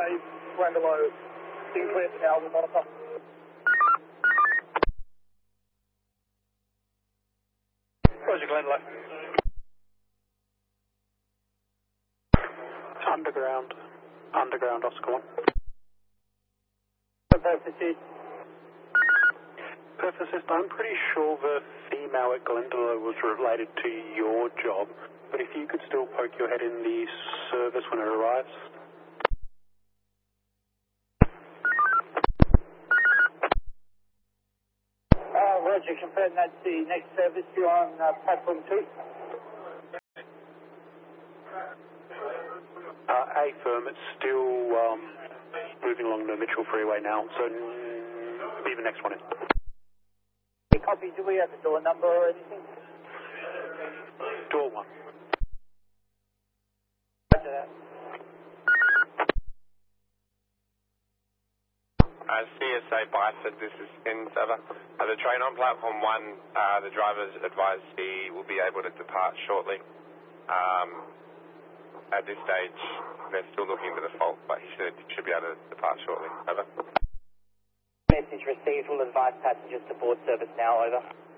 Dave, Glendalough, Sinclair to Melbourne, monitor. Roger, Glendalough. Underground, Oscar 1. Purposes. Purposes, I'm pretty sure the female at Glendalough was related to your job, but if you could still poke your head in the service when it arrives. Roger, confirm that's the next service. You're on platform 2. Firm, it's still moving along the Mitchell Freeway now, so be the next one in. Copy, do we have a door number or anything? Door 1. Roger that. CSA Bicep, this is Ken Sava. The train on platform 1, the driver's advised he will be able to depart shortly. At this stage, they're still looking into the fault, but he should be able to depart shortly. Over. Message received. Will advise passengers to board service now. Over.